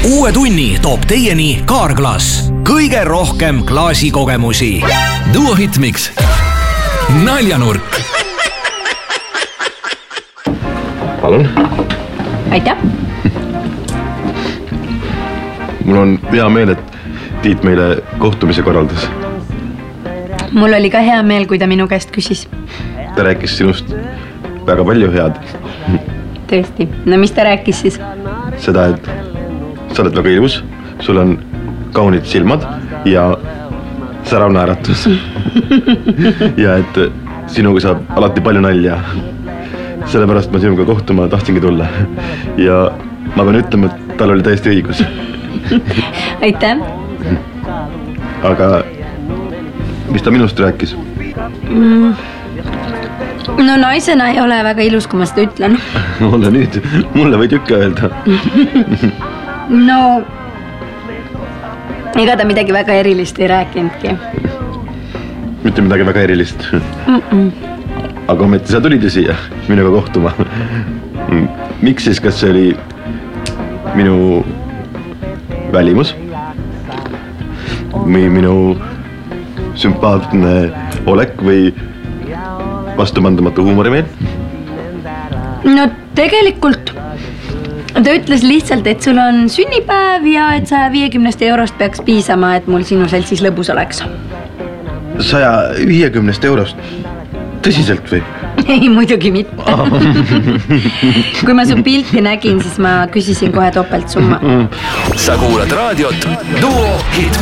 Uue tunni toob teieni Carglass. Kõige rohkem klaasikogemusi. Duo Hitmix. Naljanurk. Palun. Aitäh. Mul on hea meel, et Tiit meile kohtumise korraldas. Mul oli ka hea meel, kui ta minu käest küsis. Ta rääkis sinust väga palju head. Tõesti. No mis ta rääkis siis? Seda, et sa oled väga ilus, sul on kaunid silmad ja särav naeratus. Ja et sinuga saab alati palju nalja. Sellepärast ma sinuga kohtuma tahtsingi tulla. Ja ma pean ütlema, et tal oli täiesti õigus. Aitäh. Aga mis ta minust rääkis? No naisena ei ole väga ilus, kui ma seda ütlen. Ole nüüd, mulle võid ikka öelda. No, ega ta midagi väga erilist ei rääkinudki. Mitte midagi väga erilist. Aga ometi sa tulid ju siia minuga kohtuma. Miks siis, kas see oli minu välimus? Või minu sümpaatne olek või vastupandamatu huumorimeel? No tegelikult ta ütles lihtsalt, et sul on sünnipäev ja et 150 eurost peaks piisama, et mul sinu seltsis lõbus oleks. 150 eurost? Tõsiselt või? Ei, muidugi mitte. Kui ma su pilti nägin, siis ma küsisin kohe topelt summa. Sa kuulad raadiot Duo Hitmix.